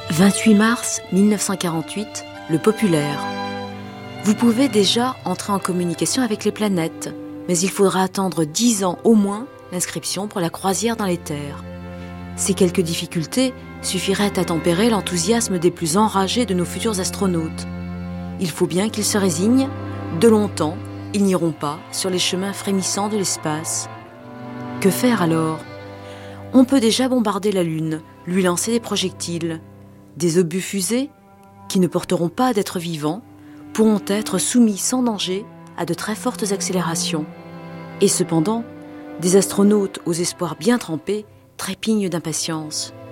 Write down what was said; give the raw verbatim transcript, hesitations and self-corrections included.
vingt-huit mars mille neuf cent quarante-huit, le populaire. Vous pouvez déjà entrer en communication avec les planètes, mais il faudra attendre dix ans au moins l'inscription pour la croisière dans les terres. Ces quelques difficultés suffiraient à tempérer l'enthousiasme des plus enragés de nos futurs astronautes. Il faut bien qu'ils se résignent, de longtemps, ils n'iront pas sur les chemins frémissants de l'espace. Que faire alors ? On peut déjà bombarder la Lune, lui lancer des projectiles. Des obus fusées, qui ne porteront pas d'êtres vivants, pourront être soumis sans danger à de très fortes accélérations. Et cependant, des astronautes aux espoirs bien trempés trépignent d'impatience.